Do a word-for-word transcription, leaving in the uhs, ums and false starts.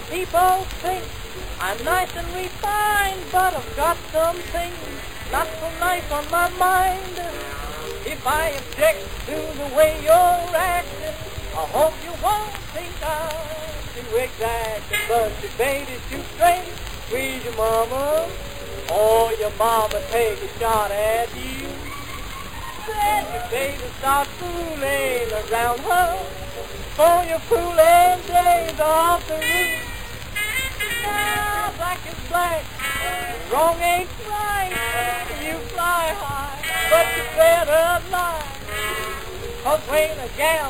People think I'm nice and refined, but I've got something not so nice on my mind. If I object to the way you're acting, I hope you won't think I'm too exacting. But your baby's too straight, squeeze your mama, or your mama take a shot at you. Then your baby starts fooling around her, for your fooling days off the roof. Now black is black, wrong ain't right. You fly high, but you better lie. 'Cause when a gal